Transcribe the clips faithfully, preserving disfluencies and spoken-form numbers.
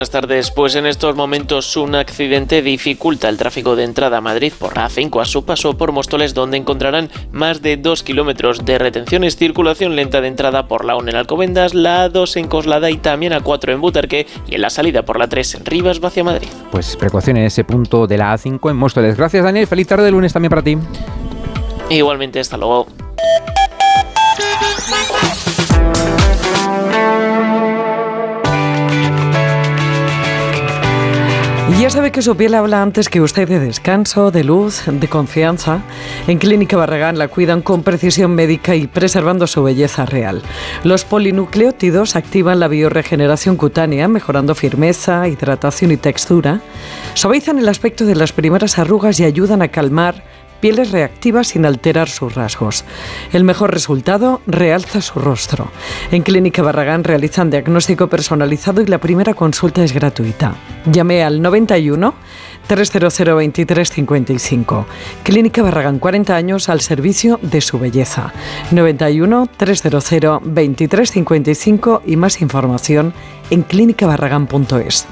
Buenas tardes. Pues en estos momentos un accidente dificulta el tráfico de entrada a Madrid por la A cinco a su paso por Móstoles, donde encontrarán más de dos kilómetros de retenciones, circulación lenta de entrada por la uno en Alcobendas, la A dos en Coslada y también A cuatro en Butarque y en la salida por la tres en Rivas hacia Madrid. Pues precaución en ese punto de la A cinco en Móstoles. Gracias, Daniel. Feliz tarde de lunes también para ti. Igualmente, hasta luego. Ya sabe que su piel habla antes que usted de descanso, de luz, de confianza. En Clínica Barragán la cuidan con precisión médica y preservando su belleza real. Los polinucleótidos activan la biorregeneración cutánea, mejorando firmeza, hidratación y textura. Suavizan el aspecto de las primeras arrugas y ayudan a calmar pieles reactivas sin alterar sus rasgos. El mejor resultado realza su rostro. En Clínica Barragán realizan diagnóstico personalizado y la primera consulta es gratuita. Llame al noventa y uno, trescientos veintitrés cincuenta y cinco. Clínica Barragán, cuarenta años al servicio de su belleza. noventa y uno, trescientos veintitrés cincuenta y cinco y más información en clínica barragán punto es.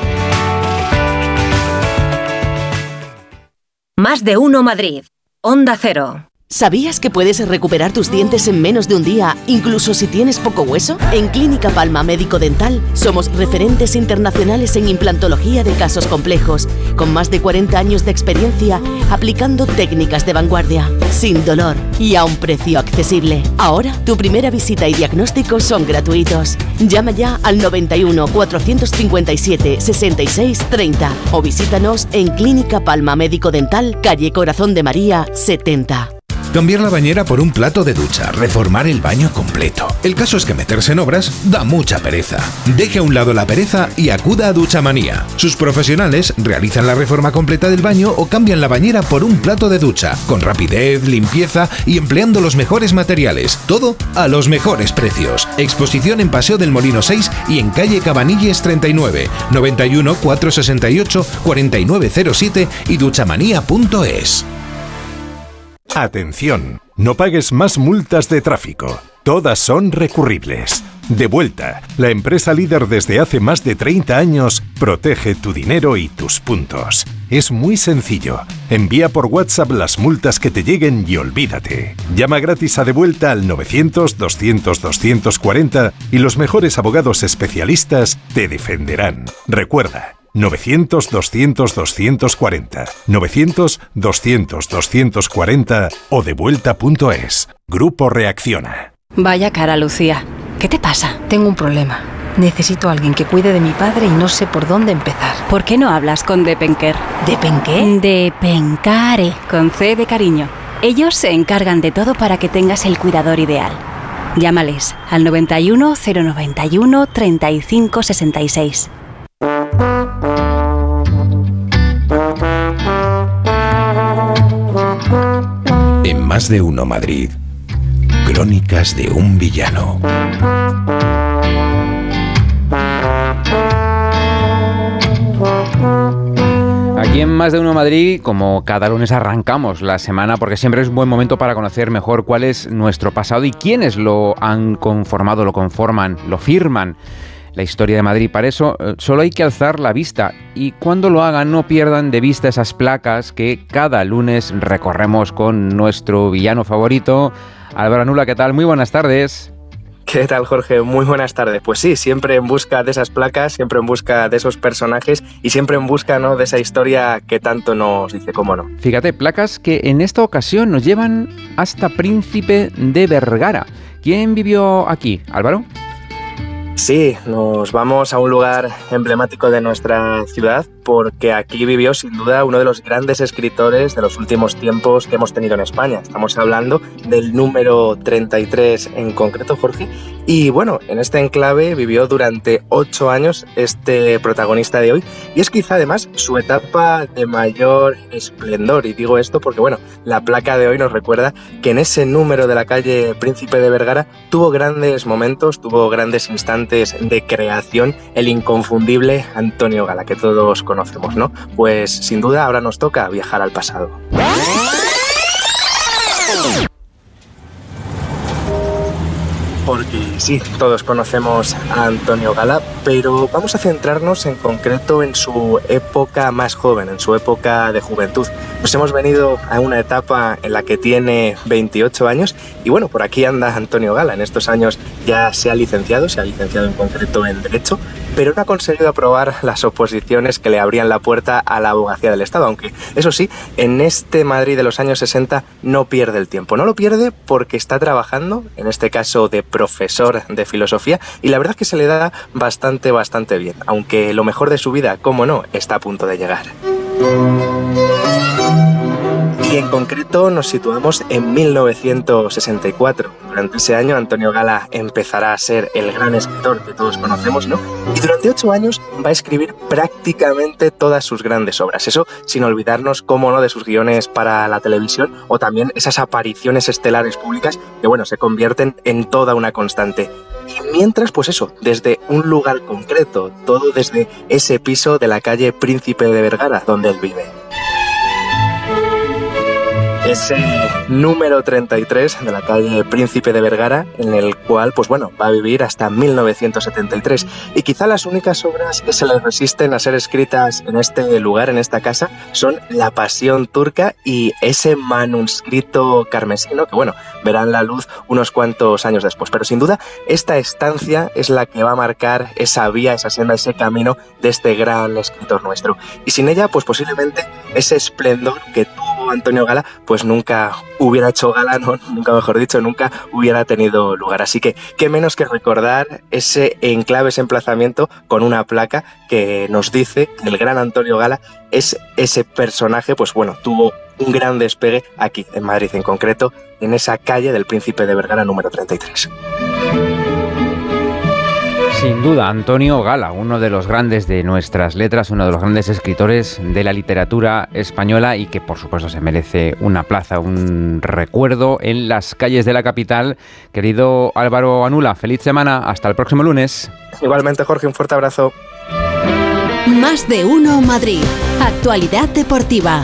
Más de uno Madrid. Onda Cero. ¿Sabías que puedes recuperar tus dientes en menos de un día, incluso si tienes poco hueso? En Clínica Palma Médico Dental somos referentes internacionales en implantología de casos complejos, con más de cuarenta años de experiencia aplicando técnicas de vanguardia, sin dolor y a un precio accesible. Ahora, tu primera visita y diagnóstico son gratuitos. Llama ya al noventa y uno, cuatrocientos cincuenta y siete, sesenta y seis, treinta o visítanos en Clínica Palma Médico Dental, calle Corazón de María, setenta. Cambiar la bañera por un plato de ducha, reformar el baño completo. El caso es que meterse en obras da mucha pereza. Deje a un lado la pereza y acuda a Duchamanía. Sus profesionales realizan la reforma completa del baño o cambian la bañera por un plato de ducha, con rapidez, limpieza y empleando los mejores materiales. Todo a los mejores precios. Exposición en Paseo del Molino seis y en calle Cabanilles treinta y nueve, noventa y uno, cuatrocientos sesenta y ocho, cuarenta y nueve cero siete y duchamanía punto es. Atención, no pagues más multas de tráfico. Todas son recurribles. Devuelta, la empresa líder desde hace más de treinta años, protege tu dinero y tus puntos. Es muy sencillo. Envía por WhatsApp las multas que te lleguen y olvídate. Llama gratis a Devuelta al novecientos, doscientos, doscientos cuarenta y los mejores abogados especialistas te defenderán. Recuerda, novecientos, doscientos, doscientos cuarenta, novecientos, doscientos, doscientos cuarenta o devuelta punto es. Grupo Reacciona. Vaya cara, Lucía. ¿Qué te pasa? Tengo un problema. Necesito a alguien que cuide de mi padre y no sé por dónde empezar. ¿Por qué no hablas con Depenker? ¿Depenqué? Depencare, con C de cariño. Ellos se encargan de todo para que tengas el cuidador ideal. Llámales al noventa y uno, cero noventa y uno, treinta y cinco sesenta y seis. En Más de Uno Madrid, Crónicas de un villano. Aquí en Más de Uno Madrid, como cada lunes arrancamos la semana, porque siempre es un buen momento para conocer mejor cuál es nuestro pasado y quiénes lo han conformado, lo conforman, lo firman. La historia de Madrid. Para eso eh, solo hay que alzar la vista y cuando lo hagan no pierdan de vista esas placas que cada lunes recorremos con nuestro villano favorito. Álvaro Anula, ¿qué tal? Muy buenas tardes. ¿Qué tal, Jorge? Muy buenas tardes. Pues sí, siempre en busca de esas placas, siempre en busca de esos personajes y siempre en busca, ¿no?, de esa historia que tanto nos dice, cómo no. Fíjate, placas que en esta ocasión nos llevan hasta Príncipe de Vergara. ¿Quién vivió aquí, Álvaro? Sí, nos vamos a un lugar emblemático de nuestra ciudad porque aquí vivió sin duda uno de los grandes escritores de los últimos tiempos que hemos tenido en España. Estamos hablando del número treinta y tres en concreto, Jorge. Y bueno, en este enclave vivió durante ocho años este protagonista de hoy y es quizá además su etapa de mayor esplendor. Y digo esto porque bueno, la placa de hoy nos recuerda que en ese número de la calle Príncipe de Vergara tuvo grandes momentos, tuvo grandes instantes de creación el inconfundible Antonio Gala, que todos conocemos, ¿no? Pues sin duda ahora nos toca viajar al pasado. porque sí, todos conocemos a Antonio Gala, pero vamos a centrarnos en concreto en su época más joven, en su época de juventud. Nos hemos venido a una etapa en la que tiene veintiocho años y bueno, por aquí anda Antonio Gala. En estos años ya se ha licenciado, se ha licenciado en concreto en Derecho, pero no ha conseguido aprobar las oposiciones que le abrían la puerta a la abogacía del Estado, aunque eso sí, en este Madrid de los años sesenta no pierde el tiempo. No lo pierde porque está trabajando, en este caso de profesor de filosofía, y la verdad es que se le da bastante, bastante bien, aunque lo mejor de su vida, cómo no, está a punto de llegar. Y en concreto nos situamos en mil novecientos sesenta y cuatro. Durante ese año Antonio Gala empezará a ser el gran escritor que todos conocemos, ¿no? Y durante ocho años va a escribir prácticamente todas sus grandes obras. Eso sin olvidarnos, cómo no, de sus guiones para la televisión o también esas apariciones estelares públicas que, bueno, se convierten en toda una constante. Y mientras, pues eso, desde un lugar concreto, todo desde ese piso de la calle Príncipe de Vergara, donde él vive. Ese número treinta y tres de la calle Príncipe de Vergara, en el cual, pues bueno, va a vivir hasta mil novecientos setenta y tres. Y quizá las únicas obras que se le resisten a ser escritas en este lugar, en esta casa, son La Pasión Turca y ese manuscrito carmesino, que bueno, verán la luz unos cuantos años después. Pero sin duda, esta estancia es la que va a marcar esa vía, esa senda, ese camino de este gran escritor nuestro. Y sin ella, pues posiblemente ese esplendor que tuvo Antonio Gala, pues nunca hubiera hecho gala, no, nunca mejor dicho, nunca hubiera tenido lugar. Así que qué menos que recordar ese enclave, ese emplazamiento con una placa que nos dice que el gran Antonio Gala es ese personaje, pues bueno, tuvo un gran despegue aquí en Madrid, en concreto en esa calle del Príncipe de Vergara número treinta y tres. Sin duda, Antonio Gala, uno de los grandes de nuestras letras, uno de los grandes escritores de la literatura española y que por supuesto se merece una plaza, un recuerdo en las calles de la capital. Querido Álvaro Anula, feliz semana, hasta el próximo lunes. Igualmente, Jorge, un fuerte abrazo. Más de uno Madrid. Actualidad deportiva.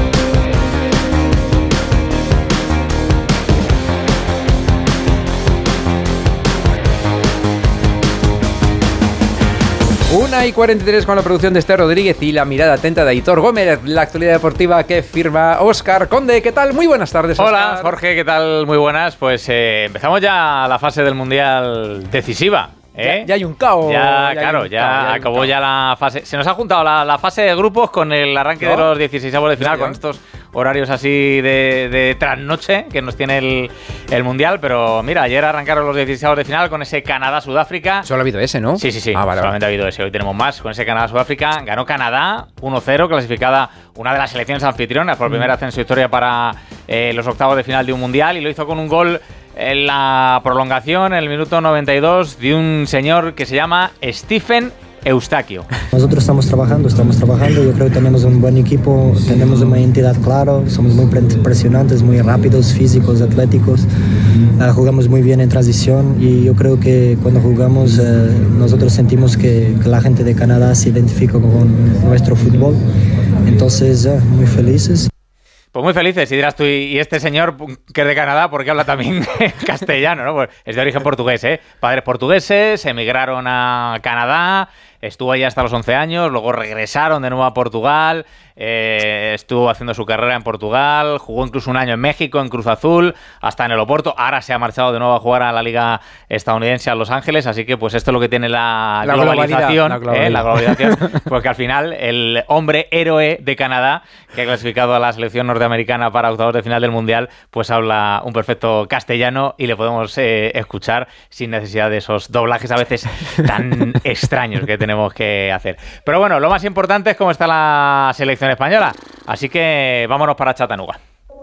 una y cuarenta y tres con la producción de Esther Rodríguez y la mirada atenta de Aitor Gómez. La actualidad deportiva que firma Óscar Conde. ¿Qué tal? Muy buenas tardes, Óscar. Hola, Jorge, ¿qué tal? Muy buenas. Pues eh, empezamos ya la fase del Mundial decisiva. ¿Eh? Ya, ya hay un caos. Ya, ya claro, ya, caos, ya acabó ya la fase. Se nos ha juntado la, la fase de grupos con el arranque ¿No? de los dieciseisavos de final, ya, ya. con estos horarios así de, de trasnoche que nos tiene el, el Mundial. Pero mira, ayer arrancaron los dieciseisavos de final con ese Canadá-Sudáfrica. Solo ha habido ese, ¿no? Sí, sí, sí. Ah, vale, solamente vale. ha habido ese. Hoy tenemos más con ese Canadá-Sudáfrica. Ganó Canadá uno cero, clasificada una de las selecciones anfitrionas por primera vez en su historia para eh, los octavos de final de un Mundial. Y lo hizo con un gol en la prolongación, en el minuto noventa y dos, de un señor que se llama Stephen Eustaquio. Nosotros estamos trabajando, estamos trabajando, yo creo que tenemos un buen equipo, tenemos una identidad clara, somos muy impresionantes, muy rápidos, físicos, atléticos, uh, jugamos muy bien en transición y yo creo que cuando jugamos uh, nosotros sentimos que, que la gente de Canadá se identifica con nuestro fútbol, entonces uh, muy felices. Pues muy felices, y dirás tú, y este señor que es de Canadá, porque habla también castellano, ¿no? Pues es de origen portugués, ¿eh? Padres portugueses, emigraron a Canadá, estuvo allí hasta los once años, luego regresaron de nuevo a Portugal, eh, estuvo haciendo su carrera en Portugal, jugó incluso un año en México, en Cruz Azul, hasta en el Oporto, ahora se ha marchado de nuevo a jugar a la Liga Estadounidense a Los Ángeles, así que pues esto es lo que tiene la, la globalización, la globalización. ¿eh? La globalización, porque al final el hombre héroe de Canadá, que ha clasificado a la selección norteamericana para octavos de final del Mundial, pues habla un perfecto castellano y le podemos eh, escuchar sin necesidad de esos doblajes a veces tan extraños que tenemos que hacer. Pero bueno, lo más importante es cómo está la selección española, así que vámonos para Chattanooga.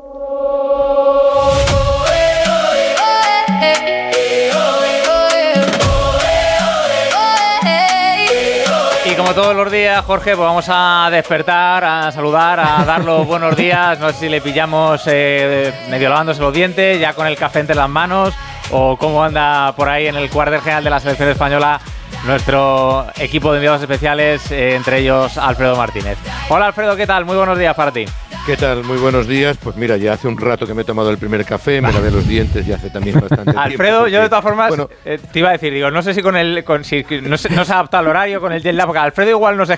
Y como todos los días, Jorge, pues vamos a despertar, a saludar, a dar los buenos días. No sé si le pillamos eh, medio lavándose los dientes, ya con el café entre las manos, o cómo anda por ahí en el cuartel general de la selección española nuestro equipo de enviados especiales, eh, entre ellos Alfredo Martínez. Hola Alfredo, ¿qué tal? Muy buenos días para ti. ¿Qué tal? Muy buenos días. Pues mira, ya hace un rato que me he tomado el primer café, me lavé los dientes y hace también bastante tiempo. Alfredo, porque, yo de todas formas bueno, eh, te iba a decir, digo, no sé si con el, con, si no se, no se adapta al horario con el jet lag, porque Alfredo igual nos,